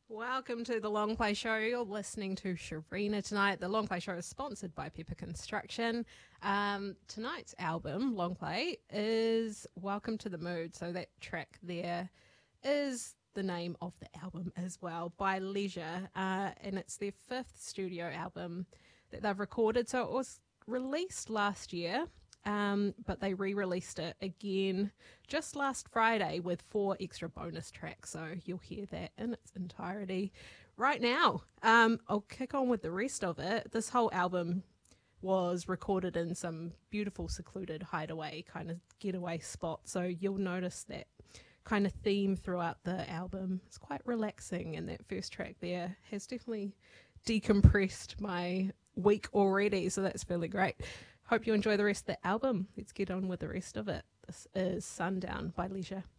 Welcome to the Long Play Show. You're listening to Sharina tonight. The Long Play Show is sponsored by Pepper Construction. Tonight's album, Long Play, is Welcome to the Mood. So that track there is the name of the album as well, by Leisure. And it's their fifth studio album that they've recorded. So it was released last year. But they re-released it again just last Friday with 4 extra bonus tracks, so you'll hear that in its entirety right now. I'll kick on with the rest of it. This whole album was recorded in some beautiful secluded hideaway kind of getaway spot, so you'll notice that kind of theme throughout the album. It's quite relaxing, and that first track there has definitely decompressed my week already, so that's really great. Hope you enjoy the rest of the album. Let's get on with the rest of it. This is Sundown by Leisure.